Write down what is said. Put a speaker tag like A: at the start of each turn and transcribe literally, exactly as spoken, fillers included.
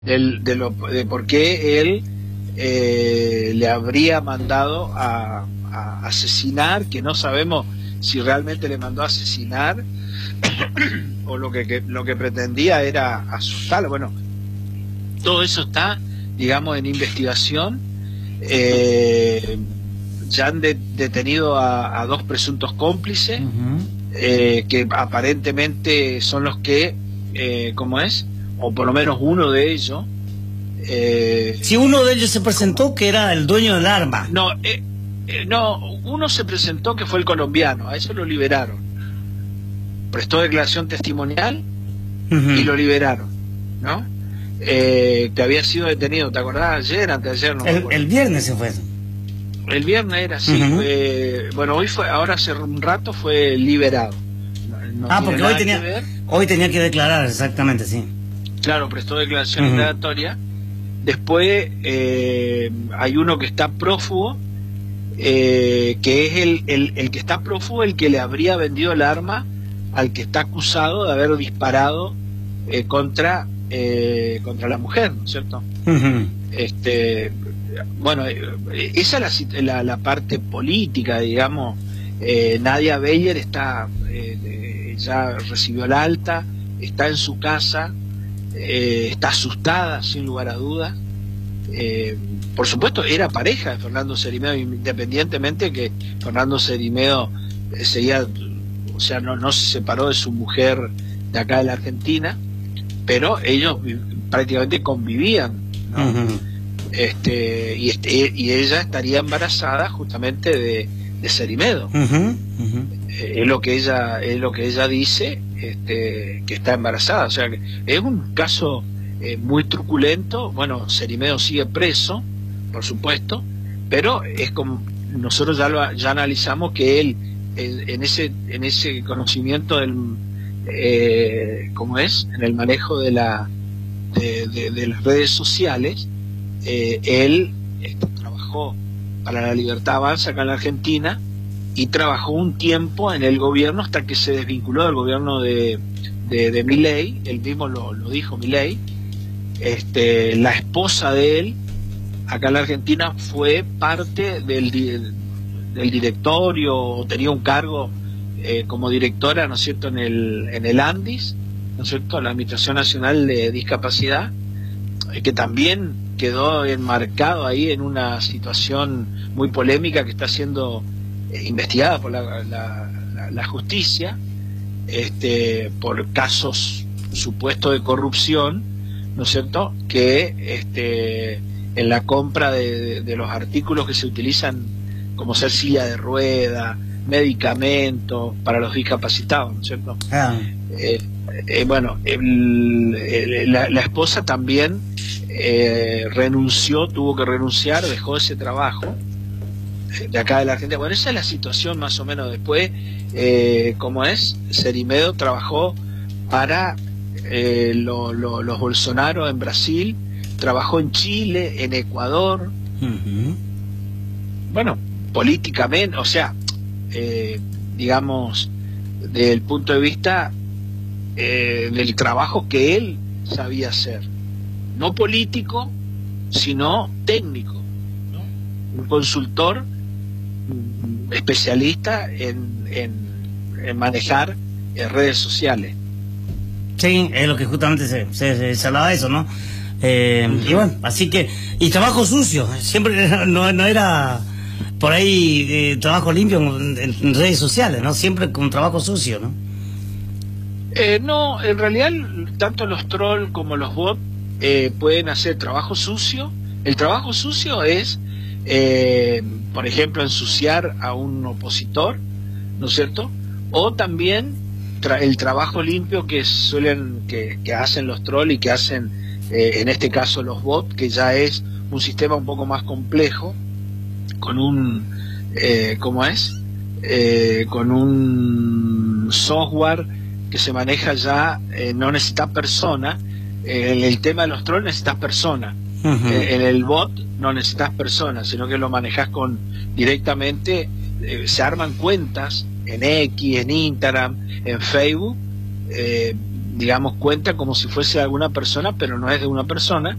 A: del, de, lo, de por qué él eh, le habría mandado a, a asesinar, que no sabemos si realmente le mandó a asesinar o lo que, que lo que pretendía era asustarlo. Bueno, todo eso está, digamos, en investigación. Eh, ya han de, detenido a, a dos presuntos cómplices, uh-huh. eh, que aparentemente son los que, eh, ¿cómo es? O por lo menos uno de ellos.
B: Eh, si uno de ellos se presentó, ¿cómo? Que era el dueño del arma.
A: No, eh, eh, no, uno se presentó que fue el colombiano, a eso lo liberaron. Prestó declaración testimonial uh-huh. y lo liberaron, ¿no? Eh, que había sido detenido, ¿te acordás? Ayer, antes de ayer, no
B: el, el viernes se fue.
A: El viernes era así, uh-huh. fue, bueno, hoy fue, ahora hace un rato fue liberado.
B: No, no ah, porque hoy tenía, hoy tenía que declarar, exactamente, sí.
A: Claro, prestó declaración uh-huh. indagatoria. Después eh, hay uno que está prófugo, eh, que es el, el, el que está prófugo, el que le habría vendido el arma al que está acusado de haber disparado eh, contra eh, contra la mujer, ¿no es cierto? Uh-huh. Este, bueno, esa es la, la, la parte política, digamos. eh, Nadia Beyer está eh, ya recibió el alta, está en su casa, eh, está asustada sin lugar a dudas. Eh, por supuesto era pareja de Fernando Cerimero, independientemente que Fernando Cerimero eh, seguía, o sea, no, no se separó de su mujer de acá de la Argentina, pero ellos prácticamente convivían, ¿no? Uh-huh. Este, y, este, y ella estaría embarazada justamente de, de Cerimero. Uh-huh. Uh-huh. Eh, es lo que ella es lo que ella dice, este, que está embarazada. O sea, que es un caso eh, muy truculento. Bueno, Cerimero sigue preso, por supuesto, pero es como nosotros ya lo ya analizamos que él en, en ese en ese conocimiento del eh, ¿cómo es? En el manejo de la de, de, de las redes sociales. Eh, él este, trabajó para La Libertad Avanza acá en la Argentina y trabajó un tiempo en el gobierno hasta que se desvinculó del gobierno de, de, de Milei. Él mismo lo, lo dijo, Milei. Este, la esposa de él acá en la Argentina fue parte del, del directorio, tenía un cargo eh, como directora, ¿no es cierto?, en el, en el ANDIS, ¿no es cierto?, la Administración Nacional de Discapacidad, eh, que también quedó enmarcado ahí en una situación muy polémica que está siendo eh, investigada por la, la, la, la justicia, este, por casos supuestos de corrupción, ¿no es cierto?, que este, en la compra de, de, de los artículos que se utilizan como ser silla de rueda, medicamentos para los discapacitados, ¿no es cierto? Ah. Eh, eh, bueno, el, el, la, la esposa también Eh, renunció, tuvo que renunciar, dejó ese trabajo eh, de acá de la Argentina. Bueno, esa es la situación más o menos. Después, eh, ¿cómo es? Cerimero trabajó para eh, lo, lo, los Bolsonaro en Brasil, trabajó en Chile, en Ecuador. Uh-huh. Bueno, políticamente, o sea, eh, digamos, desde el punto de vista eh, del trabajo que él sabía hacer. No político, sino técnico, ¿no? Un consultor un especialista en, en, en manejar en redes sociales.
B: Sí, es lo que justamente se, se, se hablaba de eso, ¿no? Eh, uh-huh. Y bueno, así que, y trabajo sucio, siempre no, no era por ahí eh, trabajo limpio en, en redes sociales, ¿no? Siempre con trabajo sucio, ¿no?
A: Eh, no, en realidad, tanto los trolls como los bots Eh, pueden hacer trabajo sucio. El trabajo sucio es, eh, por ejemplo, ensuciar a un opositor, ¿no es cierto? O también tra el trabajo limpio que suelen, que, que hacen los trolls y que hacen, eh, en este caso, los bots, que ya es un sistema un poco más complejo, con un, eh, ¿cómo es? Eh, con un software que se maneja ya, eh, no necesita persona. En el tema de los trolls necesitas personas. Uh-huh. En el bot no necesitas personas, sino que lo manejas con directamente. Eh, se arman cuentas en X, en Instagram, en Facebook, eh, digamos, cuenta como si fuese de alguna persona, pero no es de una persona.